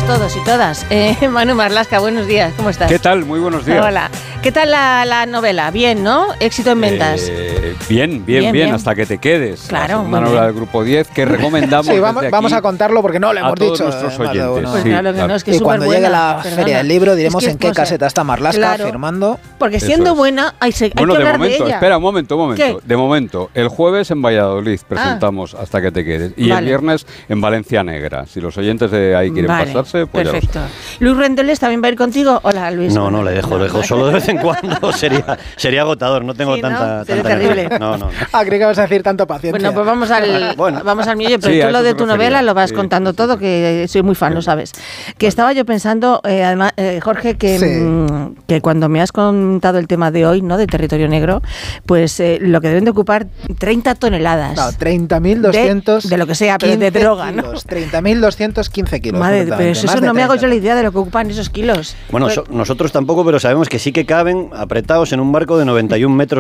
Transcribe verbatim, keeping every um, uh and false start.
todos y todas. Eh, Manu Marlasca, buenos días, ¿cómo estás? ¿Qué tal? Muy buenos días. Hola. ¿Qué tal la, la novela? Bien, ¿no? Éxito en ventas. Eh, bien, bien, bien, bien, bien, hasta que te quedes. Claro. Una novela del Grupo diez que recomendamos. Sí, vamos, vamos a contarlo porque no lo hemos a todos dicho. nuestros eh, oyentes. Pues sí, claro que claro. no, es que es y cuando superbuena, llegue la perdona. feria del libro diremos Es que, en qué no sé. caseta está Marlaska Claro. firmando. Porque Eso siendo es. buena hay, se, hay Bueno, que de hablar momento, de ella. espera un momento, un momento. ¿Qué? De momento, el jueves en Valladolid presentamos Hasta que te quedes. Y Vale. el viernes en Valencia Negra. Si los oyentes de ahí quieren Vale, pasarse, pues perfecto. ya lo Luis Rendueles también va a ir contigo. Hola, Luis. No, no, le dejo, le dejo solo de vez en cuando. Sería, sería agotador, no tengo Sí, ¿no? tanta, Sería tanta terrible. energía. No, no, no. Ah, creí que vas a decir tanto paciencia. Bueno, pues vamos al, Bueno. vamos al mío, pero Sí, a tú lo eso de te tu refería. novela lo vas Sí, contando sí, todo, sí. que soy muy fan, lo sabes. Que estaba yo pensando, eh, además, eh, Jorge, que, Sí. mm, que cuando me has contado el tema de hoy, ¿no? De territorio negro, pues eh, lo que deben de ocupar treinta toneladas. No, treinta mil doscientos. De- de lo que sea, pero de droga, ¿no? treinta mil doscientos quince kilos. Madre, pero absolutamente, eso más de no me hago yo treinta. la idea de lo que ocupan esos kilos. Bueno, Pues- so- nosotros tampoco, pero sabemos que sí que caben apretados en un barco de noventa y un metros